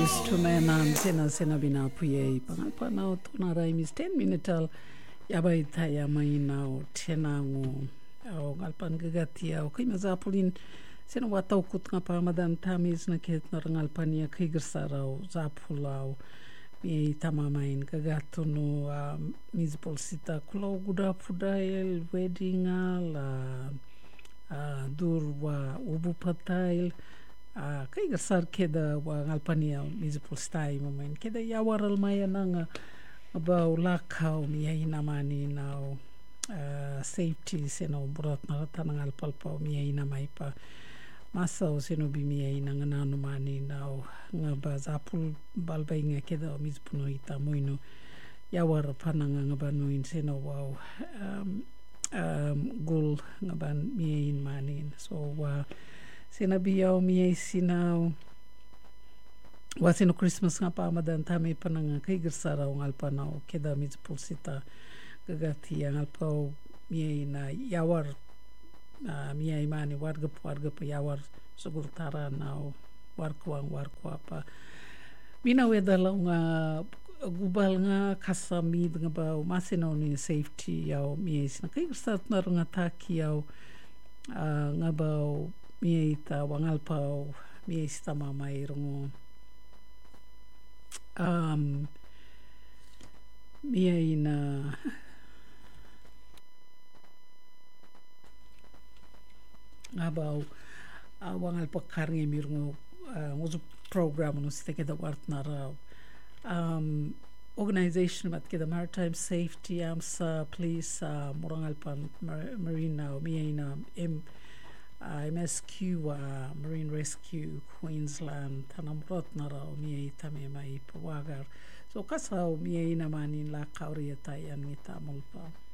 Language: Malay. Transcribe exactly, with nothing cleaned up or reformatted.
close to Mayanan Sena Sena Bina Puye Pangalpa now Tonarai is ten minutal Yabaita Yamaina Tenango au Galpan Gagatia o Kimazapulin Sena Watau Kutnapa Madame Tamis Naket Narangalpania Kigersarao Zapulau Mi Tamamain Gagatuno Miss Bolsita Kulo Guda Pudail Wedding Al Durwa Ubupatail Ah, kay gasar keda wa ngalpania municipal stay moment keda yawaral maya nanga about lakaw miya inamani now uh, safety seno burat na tanang alpalpa miya inamay pa masaw seno bi miya inang nano mani now nga ba zapul balbay nga keda municipal no ita moino yawar panang nga ba noin seno wow um, um, gul nga ba miya inmanin so uh, sinabiyaw miya sinaw wasino Christmas nga pa madan tami pa nga kay gersaraw ng alpanaw keda mit pulsita gagati ang alpaw miya na yawar uh, miya imani warga po warga pa yawar sugur tara now warkwang warkwa pa binaweda law nga gubal nga kasamid nga ba masinaw ni safety yaw miya sina kay gersat na nga taki yaw uh, nga ba miya ita wangalpaw miya ista mamayroong um, miya ina ngabaw uh, wangalpaw karngi mirong uh, uso program no sita kita wart na raw um, organization mat kita maritime safety amsa police uh, morangalpan mar marina miya ina em Uh, M S Q uh, Marine Rescue Queensland tanamrot na raw miya itame mai pawagar so kasaw miya inamanin la kauriyata yan ngita mulpa